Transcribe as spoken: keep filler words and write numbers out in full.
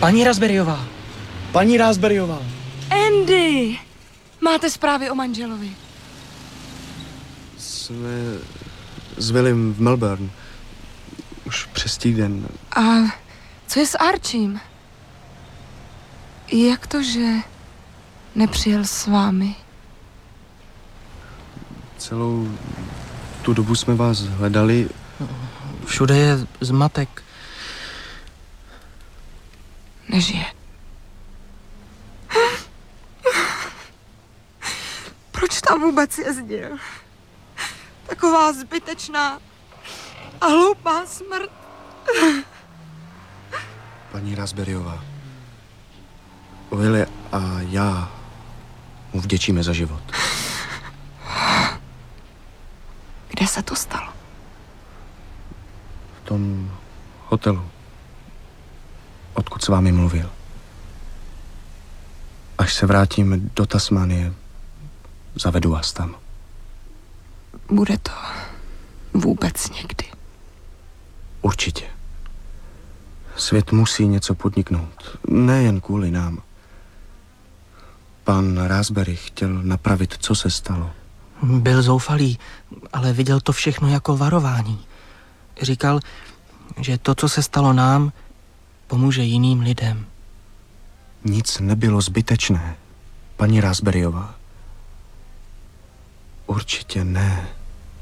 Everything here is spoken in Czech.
Paní Raspberryová. Paní Raspberryová. Andy! Máte zprávy o manželovi? Jsme s Willem v Melbourne. Už přes týden. A co je s Archiem? Jak to, že nepřijel s vámi? Celou tu dobu jsme vás hledali. Všude je zmatek. Nežije. Proč tam vůbec jezdil? Taková zbytečná a hloupá smrt. Paní Raspberryová. Willy a já mu vděčíme za život. Kde se to stalo? V tom hotelu, odkud s vámi mluvil. Až se vrátím do Tasmánie, zavedu vás tam. Bude to vůbec někdy? Určitě. Svět musí něco podniknout. Nejen kvůli nám. Pan Raspberry chtěl napravit, co se stalo. Byl zoufalý, ale viděl to všechno jako varování. Říkal, že to, co se stalo nám, pomůže jiným lidem. Nic nebylo zbytečné, paní Raspberryová. Určitě ne.